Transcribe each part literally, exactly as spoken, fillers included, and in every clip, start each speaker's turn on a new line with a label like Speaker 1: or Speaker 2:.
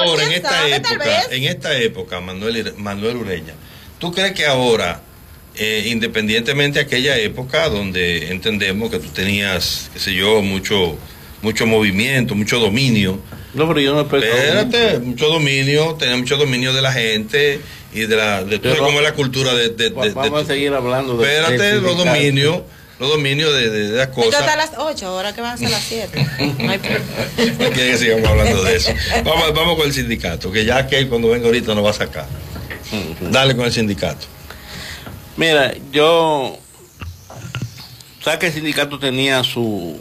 Speaker 1: ahora, en esta época, en esta época, Manuel, Manuel Ureña, ¿tú crees que ahora, eh, independientemente de aquella época donde entendemos que tú tenías, qué sé yo, mucho, mucho movimiento, mucho dominio?
Speaker 2: No, pero yo no
Speaker 1: Espérate, mucho dominio, tenía mucho dominio de la gente y de la, de todo como es la cultura de, de, de
Speaker 2: vamos
Speaker 1: de,
Speaker 2: a seguir hablando de
Speaker 1: espérate, los dominios, los dominios de, de, de las cosas.
Speaker 3: Hasta las ocho, ahora que van a ser las siete. No hay
Speaker 1: no quiere que sigamos hablando de eso. Vamos, vamos con el sindicato, que ya que cuando venga ahorita nos va a sacar. Dale con el sindicato.
Speaker 2: Mira, yo, ¿sabes que el sindicato tenía su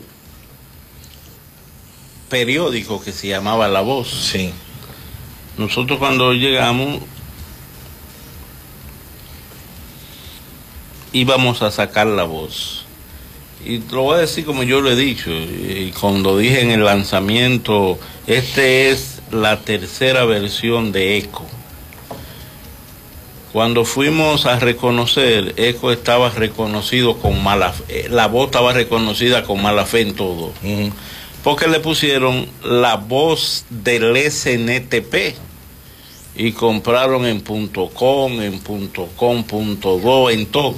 Speaker 2: periódico que se llamaba La Voz?
Speaker 1: Sí.
Speaker 2: Nosotros cuando llegamos íbamos a sacar La Voz. Y te lo voy a decir como yo lo he dicho, y cuando dije en el lanzamiento, este es la tercera versión de Eco. Cuando fuimos a reconocer, Eco estaba reconocido con mala fe, La Voz estaba reconocida con mala fe en todo. Uh-huh. Porque le pusieron La Voz del S N T P y compraron en punto com, en punto com punto do, en todo.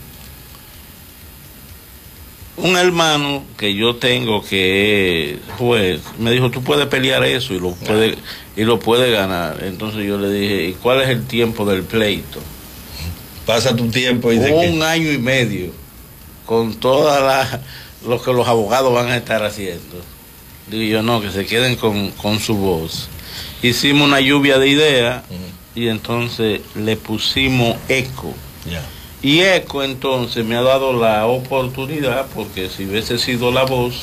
Speaker 2: Un hermano que yo tengo que es juez me dijo, tú puedes pelear eso y lo puedes y lo puedes ganar. Entonces yo le dije, ¿y cuál es el tiempo del pleito?
Speaker 1: Pasa tu tiempo y de
Speaker 2: un
Speaker 1: qué?
Speaker 2: año y medio con todas las lo que los abogados van a estar haciendo. Digo yo, no, que se queden con, con su voz. Hicimos una lluvia de ideas uh-huh. y entonces le pusimos Eco.
Speaker 1: Yeah.
Speaker 2: Y Eco entonces me ha dado la oportunidad, porque si hubiese sido La Voz,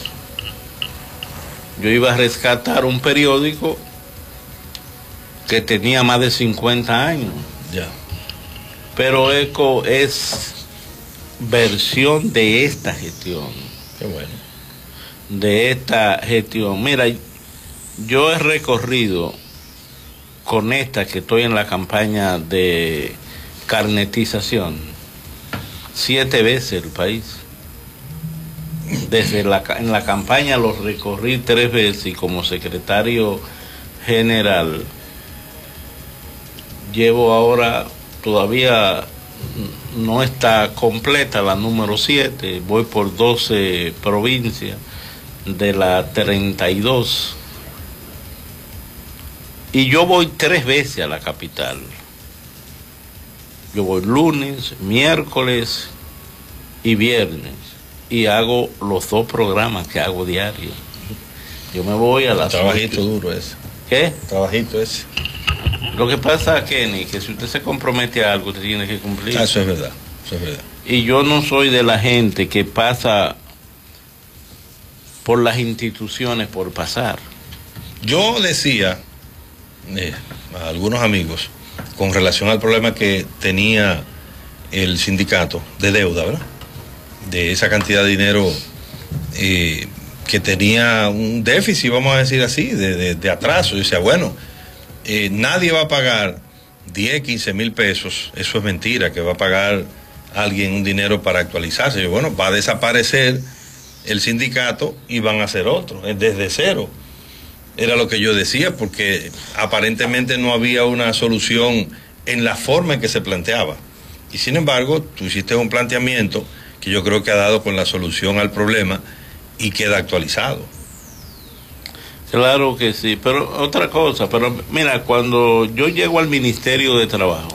Speaker 2: yo iba a rescatar un periódico que tenía más de cincuenta años.
Speaker 1: Yeah.
Speaker 2: Pero Eco es versión de esta gestión.
Speaker 1: Qué bueno.
Speaker 2: De esta gestión. Mira, yo he recorrido con esta que estoy en la campaña de carnetización siete veces el país. Desde la en la campaña los recorrí tres veces y como secretario general llevo ahora, todavía no está completa la número siete, voy por doce provincias de la treinta y dos y yo voy tres veces a la capital. Yo voy lunes, miércoles y viernes y hago los dos programas que hago diario. Yo me voy a las
Speaker 1: trabajito ocho. Duro ese.
Speaker 2: ¿Qué?
Speaker 1: Trabajito ese.
Speaker 2: Lo que pasa, Kenny, que si usted se compromete a algo, usted tiene que cumplir.
Speaker 1: Ah, eso es verdad, eso es verdad.
Speaker 2: Y yo no soy de la gente que pasa por las instituciones por pasar.
Speaker 1: Yo decía eh, a algunos amigos con relación al problema que tenía el sindicato de deuda, ¿verdad? De esa cantidad de dinero eh, que tenía un déficit, vamos a decir así, de, de, de atraso. Yo decía, bueno, eh, nadie va a pagar diez, quince mil pesos, eso es mentira, que va a pagar alguien un dinero para actualizarse. Yo, bueno, va a desaparecer el sindicato y van a hacer otro, desde cero. Era lo que yo decía, porque aparentemente no había una solución en la forma en que se planteaba. Y sin embargo, tú hiciste un planteamiento que yo creo que ha dado con la solución al problema y queda actualizado.
Speaker 2: Claro que sí, pero otra cosa, pero mira, cuando yo llego al Ministerio de Trabajo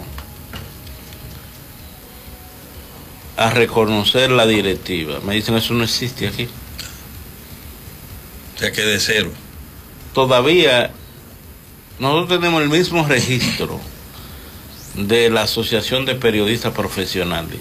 Speaker 2: a reconocer la directiva, me dicen, eso no existe aquí.
Speaker 1: O sea, que de cero.
Speaker 2: Todavía nosotros tenemos el mismo registro de la Asociación de Periodistas Profesionales.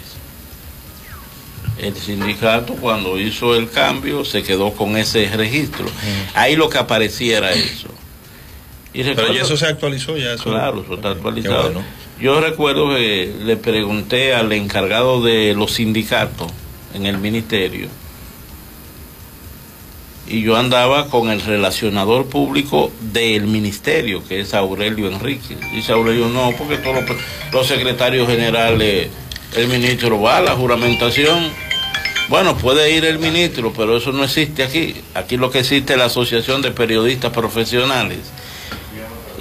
Speaker 2: El sindicato, cuando hizo el cambio, se quedó con ese registro. Mm. Ahí lo que aparecía era eso. Y recuerdo,
Speaker 1: pero ya eso se actualizó, ya eso.
Speaker 2: Claro, eso está actualizado.
Speaker 1: Bueno.
Speaker 2: Yo recuerdo que le pregunté al encargado de los sindicatos en el ministerio, y yo andaba con el relacionador público del ministerio, que es Aurelio Enrique. Dice Aurelio, no, porque todos los, los secretarios generales, el ministro va a la juramentación. Bueno, puede ir el ministro, pero eso no existe aquí. Aquí lo que existe es la Asociación de Periodistas Profesionales.